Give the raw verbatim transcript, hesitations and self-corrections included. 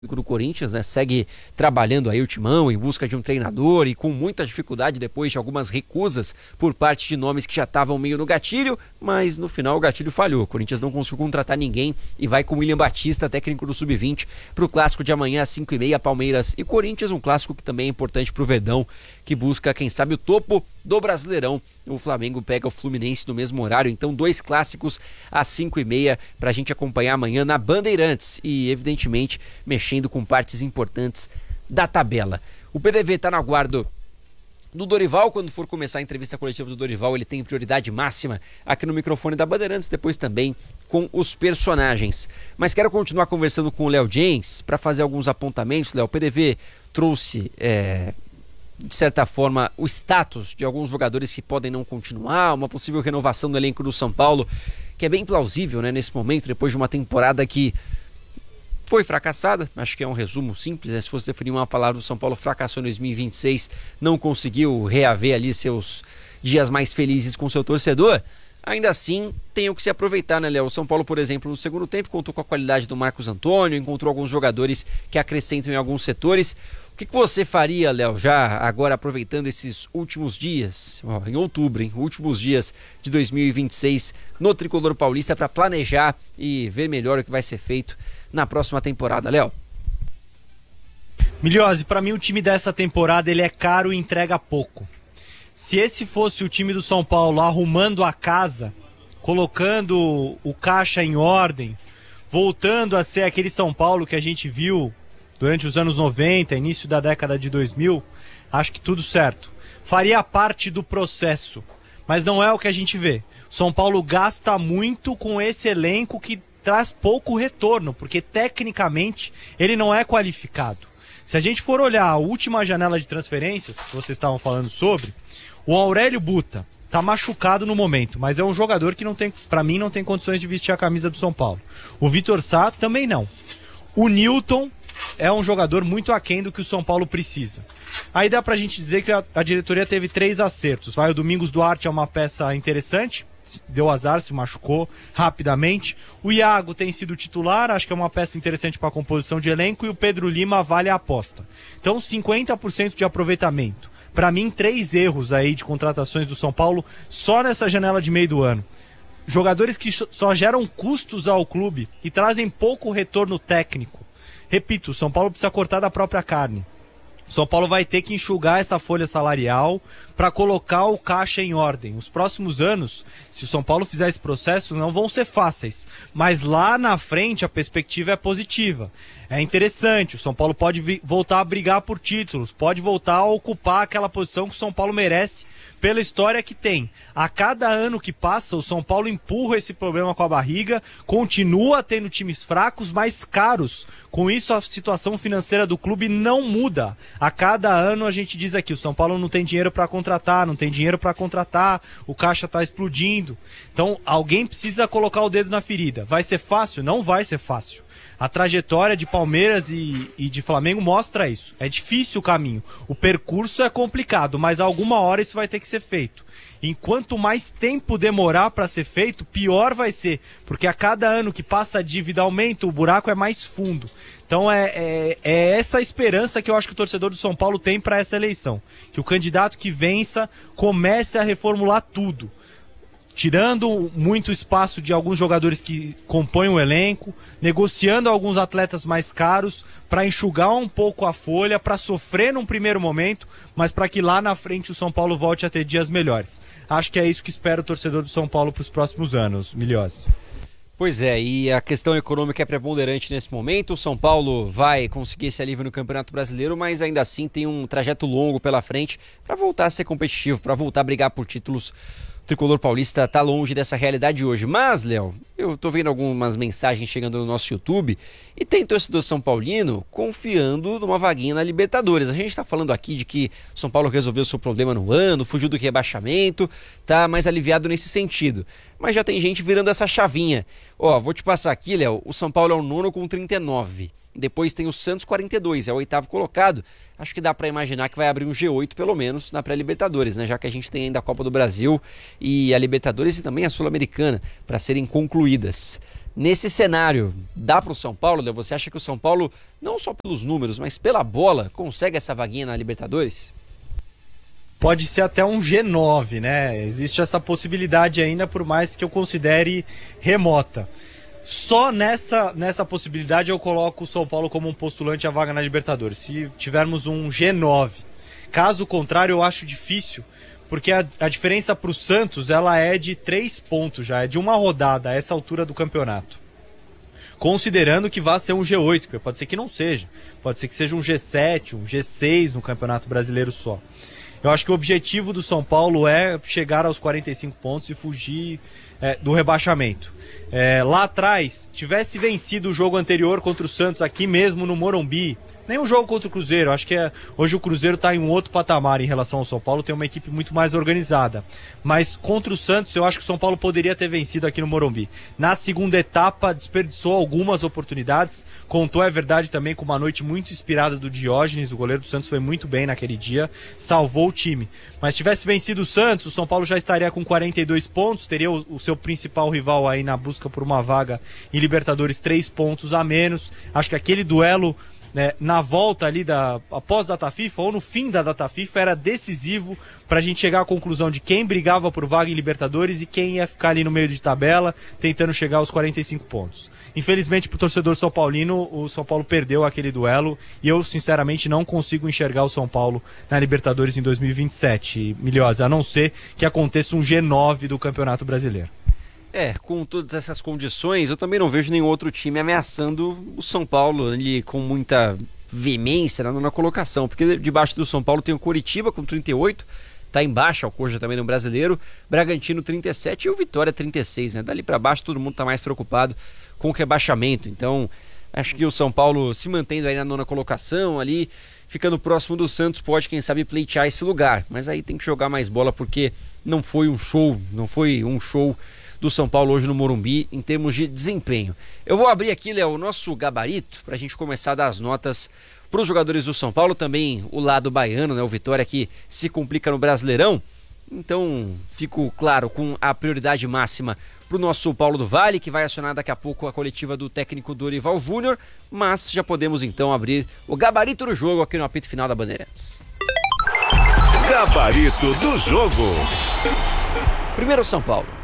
do Corinthians, né, segue trabalhando aí o timão em busca de um treinador e com muita dificuldade depois de algumas recusas por parte de nomes que já estavam meio no gatilho, mas no final o gatilho falhou. O Corinthians não conseguiu contratar ninguém e vai com o William Batista, técnico do sub vinte, para o clássico de amanhã às cinco e meia, Palmeiras e Corinthians, um clássico que também é importante para o Verdão, que busca, quem sabe, o topo do Brasileirão. O Flamengo pega o Fluminense no mesmo horário, então dois clássicos às cinco e meia para a gente acompanhar amanhã na Bandeirantes e, evidentemente, mexendo com partes importantes da tabela. O P D V está na guarda do Dorival. Quando for começar a entrevista coletiva do Dorival, ele tem prioridade máxima aqui no microfone da Bandeirantes, depois também com os personagens. Mas quero continuar conversando com o Léo Jens para fazer alguns apontamentos. Léo, o P D V trouxe... É... de certa forma, o status de alguns jogadores que podem não continuar, uma possível renovação do elenco do São Paulo, que é bem plausível, né, nesse momento, depois de uma temporada que foi fracassada. Acho que é um resumo simples, né? Se fosse definir uma palavra, o São Paulo fracassou em dois mil e vinte e seis, não conseguiu reaver ali seus dias mais felizes com seu torcedor. Ainda assim, tem o que se aproveitar, né, Léo? O São Paulo, por exemplo, no segundo tempo, contou com a qualidade do Marcos Antônio, encontrou alguns jogadores que acrescentam em alguns setores. O que, que você faria, Léo, já agora aproveitando esses últimos dias, ó, em outubro, hein, últimos dias de dois mil e vinte e seis no Tricolor Paulista, para planejar e ver melhor o que vai ser feito na próxima temporada, Léo? Milhose, para mim o time dessa temporada ele é caro e entrega pouco. Se esse fosse o time do São Paulo arrumando a casa, colocando o caixa em ordem, voltando a ser aquele São Paulo que a gente viu durante os anos noventa, início da década de dois mil, acho que tudo certo. Faria parte do processo, mas não é o que a gente vê. São Paulo gasta muito com esse elenco que traz pouco retorno, porque tecnicamente ele não é qualificado. Se a gente for olhar a última janela de transferências, que vocês estavam falando sobre, o Aurélio Buta tá machucado no momento, mas é um jogador que não tem, para mim, não tem condições de vestir a camisa do São Paulo. O Vitor Sá também não. O Newton é um jogador muito aquém do que o São Paulo precisa. Aí dá pra gente dizer que a, a diretoria teve três acertos. Vai, o Domingos Duarte é uma peça interessante, deu azar, se machucou rapidamente. O Iago tem sido titular, acho que é uma peça interessante para a composição de elenco, e o Pedro Lima vale a aposta. Então cinquenta por cento de aproveitamento. Para mim, três erros aí de contratações do São Paulo só nessa janela de meio do ano. Jogadores que só geram custos ao clube e trazem pouco retorno técnico. Repito, o São Paulo precisa cortar da própria carne. O São Paulo vai ter que enxugar essa folha salarial para colocar o caixa em ordem. Os próximos anos, se o São Paulo fizer esse processo, não vão ser fáceis. Mas lá na frente a perspectiva é positiva. É interessante, o São Paulo pode vi- voltar a brigar por títulos, pode voltar a ocupar aquela posição que o São Paulo merece pela história que tem. A cada ano que passa, o São Paulo empurra esse problema com a barriga, continua tendo times fracos, mais caros. Com isso, a situação financeira do clube não muda. A cada ano a gente diz aqui, o São Paulo não tem dinheiro para contratar, não tem dinheiro para contratar, o caixa está explodindo. Então, alguém precisa colocar o dedo na ferida. Vai ser fácil? Não vai ser fácil. A trajetória de Palmeiras e, e de Flamengo mostra isso. É difícil o caminho. O percurso é complicado, mas alguma hora isso vai ter que ser feito. Enquanto mais tempo demorar para ser feito, pior vai ser. Porque a cada ano que passa a dívida aumenta, o buraco é mais fundo. Então é, é, é essa esperança que eu acho que o torcedor do São Paulo tem para essa eleição. Que o candidato que vença comece a reformular tudo. Tirando muito espaço de alguns jogadores que compõem o elenco, negociando alguns atletas mais caros para enxugar um pouco a folha, para sofrer num primeiro momento, mas para que lá na frente o São Paulo volte a ter dias melhores. Acho que é isso que espera o torcedor do São Paulo para os próximos anos, Milhose. Pois é, e a questão econômica é preponderante nesse momento. O São Paulo vai conseguir esse alívio no Campeonato Brasileiro, mas ainda assim tem um trajeto longo pela frente para voltar a ser competitivo, para voltar a brigar por títulos. O Tricolor Paulista está longe dessa realidade hoje. Mas, Léo, eu tô vendo algumas mensagens chegando no nosso YouTube e tem torcedor São Paulino confiando numa vaguinha na Libertadores. A gente está falando aqui de que São Paulo resolveu seu problema no ano, fugiu do rebaixamento, tá mais aliviado nesse sentido. Mas já tem gente virando essa chavinha. Ó, vou te passar aqui, Léo, o São Paulo é o nono com trinta e nove. Depois tem o Santos quarenta e dois, é o oitavo colocado. Acho que dá para imaginar que vai abrir um G oito pelo menos na pré-Libertadores, né? Já que a gente tem ainda a Copa do Brasil e a Libertadores e também a Sul-Americana para serem concluídas. Nesse cenário, dá para o São Paulo, Léo? Você acha que o São Paulo, não só pelos números, mas pela bola, consegue essa vaguinha na Libertadores? Pode ser até um G nove, né? Existe essa possibilidade ainda, por mais que eu considere remota. Só nessa, nessa possibilidade eu coloco o São Paulo como um postulante à vaga na Libertadores. Se tivermos um G nove. Caso contrário, eu acho difícil, porque a, a diferença para o Santos ela é de três pontos já, é de uma rodada a essa altura do campeonato. Considerando que vai ser um G oito, porque pode ser que não seja. Pode ser que seja um G sete, um G seis no Campeonato Brasileiro só. Eu acho que o objetivo do São Paulo é chegar aos quarenta e cinco pontos e fugir é, do rebaixamento. É, lá atrás, tivesse vencido o jogo anterior contra o Santos aqui mesmo no Morumbi, nem o jogo contra o Cruzeiro, acho que é, hoje o Cruzeiro está em um outro patamar em relação ao São Paulo, tem uma equipe muito mais organizada, mas contra o Santos eu acho que o São Paulo poderia ter vencido aqui no Morumbi. Na segunda etapa desperdiçou algumas oportunidades, contou, é verdade, também com uma noite muito inspirada do Diógenes, o goleiro do Santos foi muito bem naquele dia, salvou o time, mas se tivesse vencido o Santos, o São Paulo já estaria com quarenta e dois pontos, teria o, o seu principal rival aí na busca por uma vaga em Libertadores, três pontos a menos. Acho que aquele duelo, né, na volta ali da após a data FIFA ou no fim da data FIFA era decisivo para a gente chegar à conclusão de quem brigava por vaga em Libertadores e quem ia ficar ali no meio de tabela tentando chegar aos quarenta e cinco pontos. Infelizmente para o torcedor são paulino, o São Paulo perdeu aquele duelo e eu sinceramente não consigo enxergar o São Paulo na Libertadores em dois mil e vinte e sete, Milhosa, a não ser que aconteça um G nove do Campeonato Brasileiro. É, com todas essas condições, eu também não vejo nenhum outro time ameaçando o São Paulo ali com muita veemência na nona colocação, porque debaixo do São Paulo tem o Coritiba com trinta e oito, tá embaixo, o Coxa também no Brasileiro, Bragantino trinta e sete e o Vitória trinta e seis, né? Dali para baixo todo mundo tá mais preocupado com o rebaixamento, então acho que o São Paulo se mantendo aí na nona colocação ali, ficando próximo do Santos, pode quem sabe pleitear esse lugar, mas aí tem que jogar mais bola porque não foi um show, não foi um show do São Paulo hoje no Morumbi em termos de desempenho. Eu vou abrir aqui, Léo, o nosso gabarito para a gente começar a dar as notas para os jogadores do São Paulo, também o lado baiano, né, o Vitória que se complica no Brasileirão, então fico claro com a prioridade máxima para o nosso Paulo do Vale, que vai acionar daqui a pouco a coletiva do técnico Dorival Júnior, mas já podemos então abrir o gabarito do jogo aqui no apito final da Bandeirantes. Gabarito do jogo. Primeiro São Paulo.